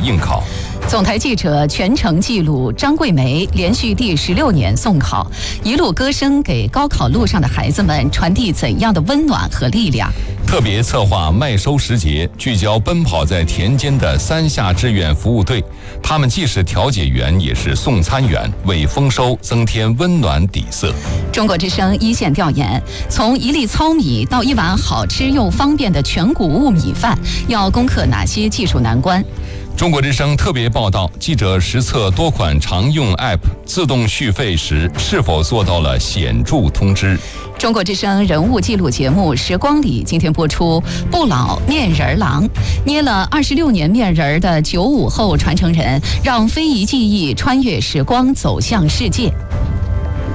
应考。 总台记者全程记录张桂梅连续第16年送考，一路歌声给高考路上的孩子们传递怎样的温暖和力量？ 特别策划麦收时节，聚焦奔跑在田间的三下志愿服务队，他们既是调解员，也是送餐员，为丰收增添温暖底色。 中国之声一线调研，从一粒糙米到一碗好吃又方便的全谷物米饭，要攻克哪些技术难关？ 中国之声特别报道，记者实测多款常用 App 自动续费时是否做到了显著通知。 中国之声人物记录节目《时光里》今天播出，不老面人郎，捏了26年面人的95后传承人，让非遗技艺穿越时光走向世界。